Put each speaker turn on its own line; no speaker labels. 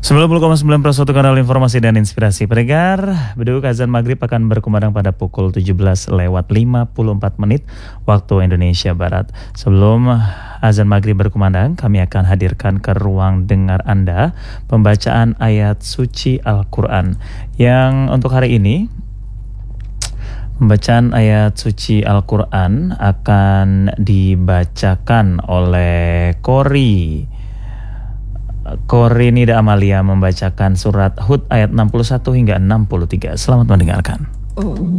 90,9 Prasuatu Kanal Informasi dan Inspirasi. Pendengar, beduk azan maghrib akan berkumandang pada pukul 17:54 waktu Indonesia Barat. Sebelum azan maghrib berkumandang, kami akan hadirkan ke ruang dengar Anda pembacaan ayat suci Al-Quran. Yang untuk hari ini, pembacaan ayat suci Al-Quran akan dibacakan oleh Kori Nida Amalia membacakan surat Hud ayat 61 hingga 63. Selamat mendengarkan.